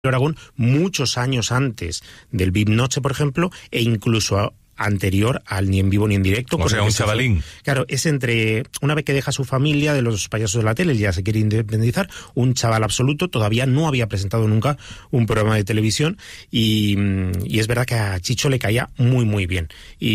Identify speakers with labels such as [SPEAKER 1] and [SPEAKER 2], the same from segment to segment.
[SPEAKER 1] Aragón muchos años antes del VIP Noche, por ejemplo, e incluso anterior al Ni en Vivo ni en Directo.
[SPEAKER 2] O sea, un chavalín.
[SPEAKER 1] Claro, es entre una vez que deja su familia de los payasos de la tele, ya se quiere independizar, un chaval absoluto, todavía no había presentado nunca un programa de televisión y es verdad que a Chicho le caía muy muy bien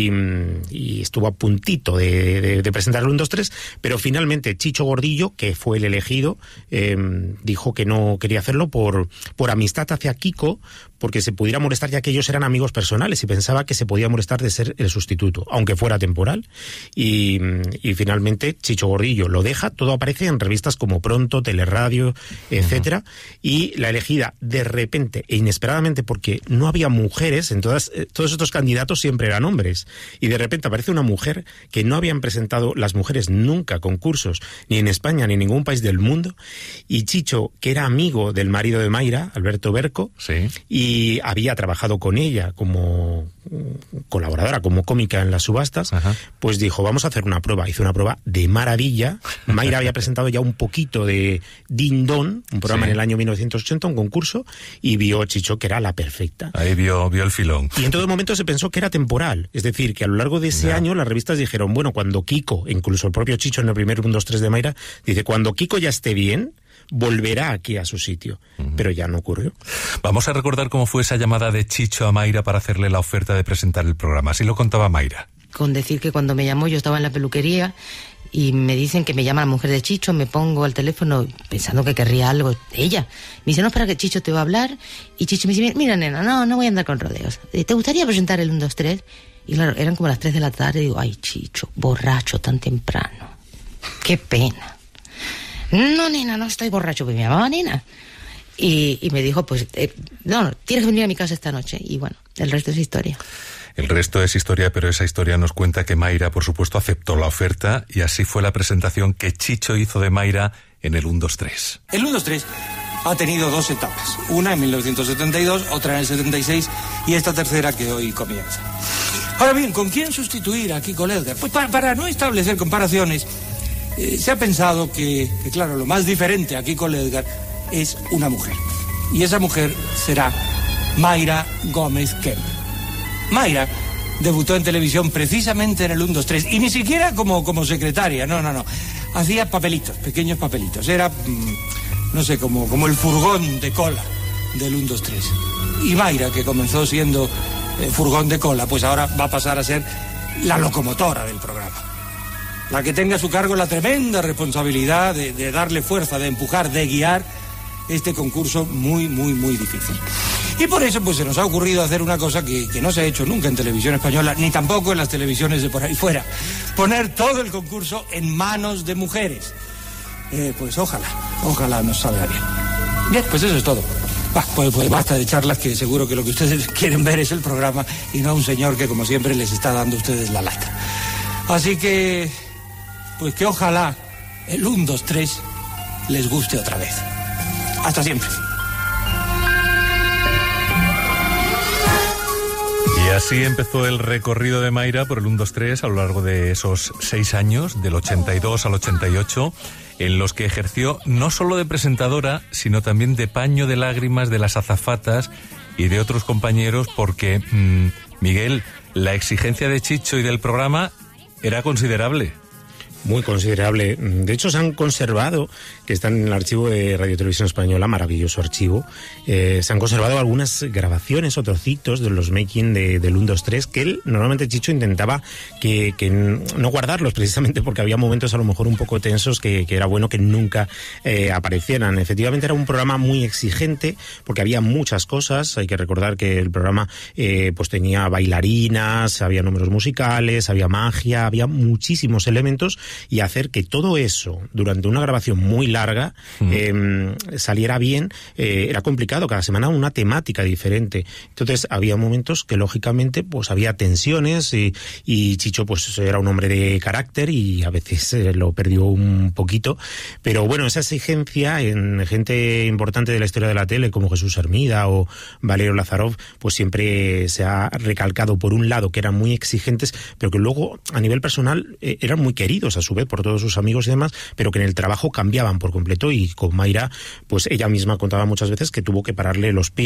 [SPEAKER 1] y estuvo a puntito de presentar el 1, 2, 3, pero finalmente Chicho Gordillo, que fue el elegido, dijo que no quería hacerlo por amistad hacia Kiko, porque se pudiera molestar, ya que ellos eran amigos personales y pensaba que se podía molestar de ser el sustituto, aunque fuera temporal. Y finalmente Chicho Gordillo lo deja, todo aparece en revistas como Pronto, Teleradio, etcétera, y la elegida de repente e inesperadamente, porque no había mujeres, en todos estos candidatos siempre eran hombres, y de repente aparece una mujer que no habían presentado las mujeres nunca concursos, ni en España ni en ningún país del mundo, y Chicho, que era amigo del marido de Mayra, Alberto Berco,
[SPEAKER 2] sí,
[SPEAKER 1] y había trabajado con ella como colaboradora, como cómica en las subastas, pues dijo, vamos a hacer una prueba. Hizo una prueba de maravilla. Mayra había presentado ya un poquito de Din Don, un programa en el año 1980, un concurso, y vio Chicho que era la perfecta.
[SPEAKER 2] Ahí vio el filón.
[SPEAKER 1] Y en todo momento se pensó que era temporal, es decir, que a lo largo de ese año las revistas dijeron, bueno, cuando Kiko, incluso el propio Chicho en el primer 1, 2, 3 de Mayra, dice, cuando Kiko ya esté bien, volverá aquí a su sitio, pero ya no ocurrió.
[SPEAKER 2] Vamos a recordar cómo fue esa llamada de Chicho a Mayra para hacerle la oferta de presentar el programa. Así lo contaba Mayra.
[SPEAKER 3] Con decir que cuando me llamó yo estaba en la peluquería y me dicen que me llama la mujer de Chicho, me pongo al teléfono pensando que querría algo ella. Me dice, no, espera que Chicho te va a hablar, y Chicho me dice, mira nena, no voy a andar con rodeos. ¿Te gustaría presentar el 1, 2, 3? Y claro, eran como las 3 de la tarde y digo, ay Chicho, borracho tan temprano. Qué pena. No, nena, no estoy borracho, porque me llamaba nena. Y me dijo, pues, no, tienes que venir a mi casa esta noche. Y bueno, el resto es historia.
[SPEAKER 2] El resto es historia, pero esa historia nos cuenta que Mayra, por supuesto, aceptó la oferta, y así fue la presentación que Chicho hizo de Mayra en el 1, 2, 3.
[SPEAKER 4] El 1, 2, 3 ha tenido 2 etapas. Una en 1972, otra en el 76, y esta tercera que hoy comienza. Ahora bien, ¿con quién sustituir a Kiko Ledger? Pues para no establecer comparaciones, se ha pensado que, claro, lo más diferente a Kiko Ledger es una mujer. Y esa mujer será Mayra Gómez Kemp. Mayra debutó en televisión precisamente en el 1, 2, 3, y ni siquiera como secretaria, no. Hacía papelitos, pequeños papelitos. Era, no sé, como el furgón de cola del 1, 2, 3. Y Mayra, que comenzó siendo furgón de cola, pues ahora va a pasar a ser la locomotora del programa. La que tenga a su cargo la tremenda responsabilidad de darle fuerza, de empujar, de guiar este concurso muy, muy, muy difícil. Y por eso pues se nos ha ocurrido hacer una cosa que no se ha hecho nunca en televisión española, ni tampoco en las televisiones de por ahí fuera. Poner todo el concurso en manos de mujeres. Pues ojalá nos salga bien. Bien, pues eso es todo. Pues basta de charlas, que seguro que lo que ustedes quieren ver es el programa y no a un señor que, como siempre, les está dando a ustedes la lata. Así que, pues que ojalá el 1, 2, 3 les guste otra vez. Hasta siempre.
[SPEAKER 2] Y así empezó el recorrido de Mayra por el 1, 2, 3 a lo largo de esos 6 años, del 82 al 88, en los que ejerció no solo de presentadora, sino también de paño de lágrimas de las azafatas y de otros compañeros, porque, Miguel, la exigencia de Chicho y del programa era considerable.
[SPEAKER 1] Muy considerable. De hecho, se han conservado, que están en el archivo de Radio Televisión Española, maravilloso archivo, se han conservado algunas grabaciones o trocitos de los making del 1, 2, 3, que él, normalmente Chicho, intentaba que no guardarlos, precisamente porque había momentos a lo mejor un poco tensos que era bueno que nunca aparecieran. Efectivamente era un programa muy exigente, porque había muchas cosas. Hay que recordar que el programa pues tenía bailarinas, había números musicales, había magia, había muchísimos elementos, y hacer que todo eso durante una grabación muy larga saliera bien era complicado. Cada semana una temática diferente, entonces había momentos que lógicamente pues había tensiones, y Chicho pues era un hombre de carácter y a veces lo perdió un poquito, pero bueno, esa exigencia en gente importante de la historia de la tele como Jesús Hermida o Valerio Lázarov, pues siempre se ha recalcado, por un lado, que eran muy exigentes, pero que luego a nivel personal eran muy queridos a su vez por todos sus amigos y demás, pero que en el trabajo cambiaban por completo, y con Mayra, pues ella misma contaba muchas veces que tuvo que pararle los pies